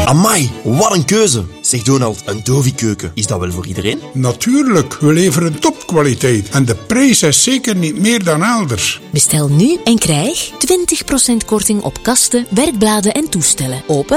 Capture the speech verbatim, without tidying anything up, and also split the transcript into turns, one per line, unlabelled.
Amai, wat een keuze. Zeg Donald, een Dovi-keuken, is dat wel voor iedereen?
Natuurlijk, we leveren topkwaliteit en de prijs is zeker niet meer dan elders.
Bestel nu en krijg twintig procent korting op kasten, werkbladen en toestellen. Open